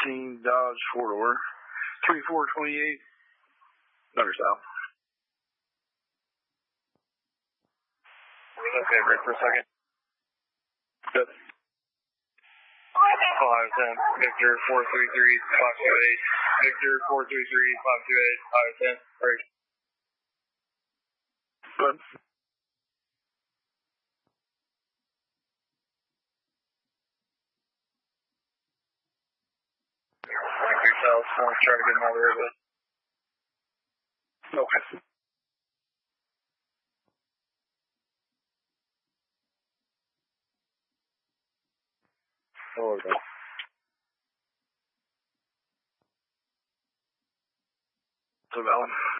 14 Dodge 4-door, 3428, Nutter South. Okay, break for a second. Good. 510, Victor 433, 528. Victor 433, 528, 510, break. Good. Like yourself, I'll try to get him out of there, but. Okay. Oh, okay. So valid.